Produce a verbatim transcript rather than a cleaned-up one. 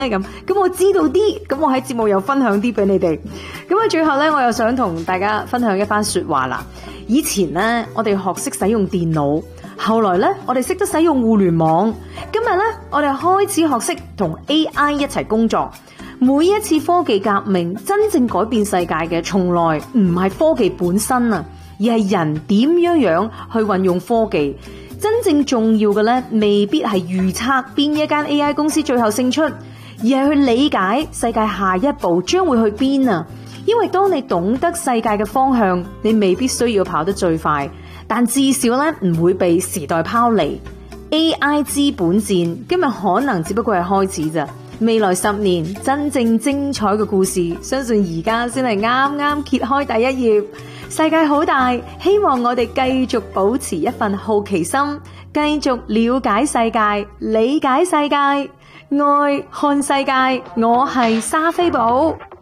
咁咁我知道啲，咁我喺節目又分享啲俾你哋。咁啊，最後咧，我又想同大家分享一番說話啦。以前咧，我哋學識使用電腦，後來咧，我哋識得使用互聯網。今日咧，我哋開始學識同 A I 一齊工作。每一次科技革命，真正改變世界嘅，從來唔係科技本身啊，而係人點樣樣去運用科技。真正重要嘅咧，未必係預測邊一間 A I 公司最後勝出，而係去理解世界下一步將會去邊啊！因為當你懂得世界嘅方向，你未必需要跑得最快，但至少咧唔會被時代拋離。A I 資本戰今日可能只不過係開始咋，未來十年真正精彩嘅故事，相信而家先係啱啱揭開第一頁。世界好大，希望我哋繼續保持一份好奇心，繼續了解世界、理解世界、愛看世界。我係莎菲寶。